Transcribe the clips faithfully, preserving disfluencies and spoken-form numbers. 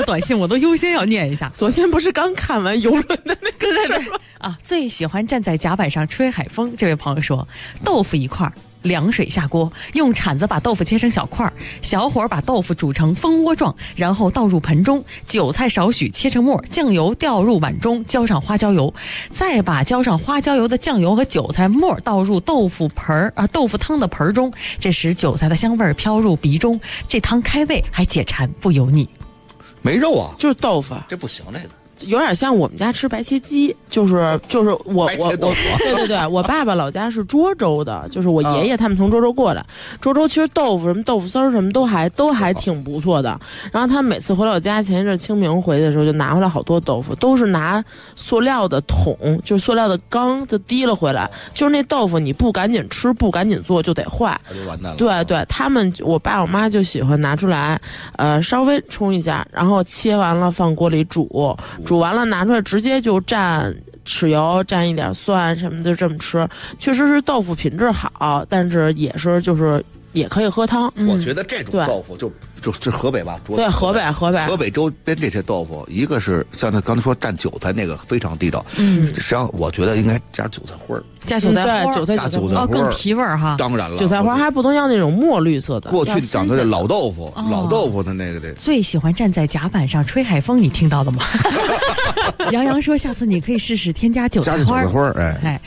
短信我都优先要念一下。 昨天不是刚看完游轮的那个事吗？ 啊，最喜欢站在甲板上吹海风。这位朋友说，豆腐一块，凉水下锅，用铲子把豆腐切成小块，小火把豆腐煮成蜂窝状，然后倒入盆中，韭菜少许切成末，酱油掉入碗中，浇上花椒油，再把浇上花椒油的酱油和韭菜末倒入豆腐盆啊豆腐汤的盆中，这时韭菜的香味飘入鼻中，这汤开胃还解馋不油腻。 没肉啊， 就是豆腐， 这不行，这个。 有点像我们家吃白切鸡，就是就是我我我对对对，我爸爸老家是涿州的，就是我爷爷他们从涿州过来，涿州其实豆腐什么豆腐丝儿什么都还都还挺不错的。然后他每次回老家，前一阵清明回去的时候就拿回来好多豆腐，都是拿塑料的桶，就是塑料的缸就提了回来，就是那豆腐你不赶紧吃不赶紧做就得坏， 就完蛋了。 对对，他们我爸我妈就喜欢拿出来，呃稍微冲一下，然后切完了放锅里煮。煮完了拿出来直接就蘸豉油，蘸一点蒜什么的这么吃，确实是豆腐品质好，但是也是就是也可以喝汤。 我觉得这种豆腐就就是河北吧， 对河北河北河北周边这些豆腐，一个是像他刚才说蘸韭菜那个非常地道，嗯，实际上我觉得应该加韭菜花儿。 加韭菜花， 对韭菜加韭菜花， 哦，更提味儿哈。 当然了， 韭菜花还不能要那种墨绿色的。 过去讲的这老豆腐， 哦、 老豆腐的那个得。 最喜欢站在甲板上吹海风，你听到了吗？杨洋说，下次你可以试试添加韭菜花。 加韭菜花，哎哎。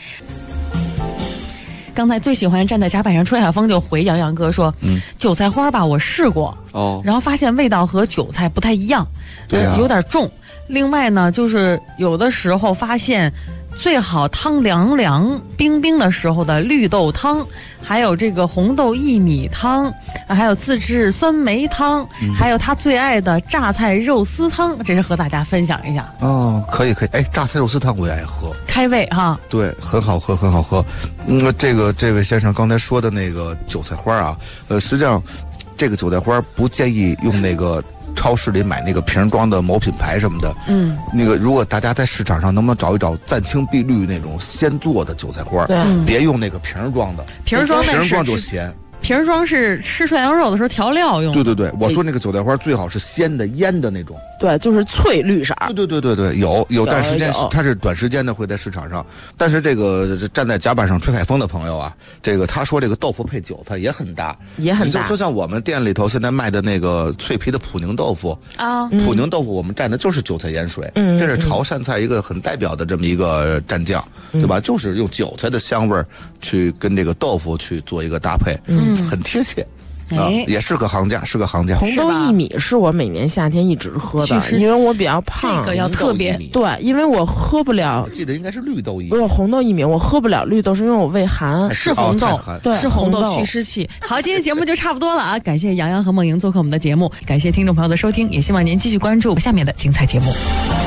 刚才最喜欢站在甲板上吹海风，就回杨洋哥说，嗯，韭菜花吧，我试过，哦，然后发现味道和韭菜不太一样， 对、啊， 有点重。另外呢，就是有的时候发现。最好汤凉凉冰冰的时候的绿豆汤，还有这个红豆薏米汤，还有自制酸梅汤，嗯、还有他最爱的榨菜肉丝汤，这是和大家分享一下。 哦，可以可以，哎，榨菜肉丝汤我也爱喝， 开胃哈。 对，很好喝，很好喝。嗯，这个这位先生刚才说的那个韭菜花啊，呃，实际上这个韭菜花不建议用那个。超市里买那个瓶装的某品牌什么的，嗯，那个如果大家在市场上能不能找一找湛青碧绿那种鲜做的韭菜花， 对， 别用那个瓶装的， 瓶装瓶装就咸。 瓶装是吃涮羊肉的时候调料用的。 对对对，我说那个韭菜花最好是鲜的腌的那种。 对，就是翠绿色。 对对对对对，有有段时间它是短时间的会在市场上，但是这个站在甲板上吹海风的朋友啊，这个他说这个豆腐配韭菜也很搭， 也很搭。 就就像我们店里头现在卖的那个脆皮的普宁豆腐啊，普宁豆腐我们蘸的就是韭菜盐水，嗯，这是潮汕菜一个很代表的这么一个蘸酱，嗯、对吧？就是用韭菜的香味去跟这个豆腐去做一个搭配，嗯，很贴切。啊，也是个行家，是个行家。 红豆薏米是我每年夏天一直喝的，因为我比较胖， 这个要特别对，因为我喝不了。 我记得应该是绿豆薏米， 不是红豆薏米，我喝不了绿豆，是因为我胃寒。 是红豆， 哦、 对， 是红豆祛湿气。好，今天节目就差不多了啊！感谢杨洋和梦莹做客我们的节目，感谢听众朋友的收听，也希望您继续关注下面的精彩节目。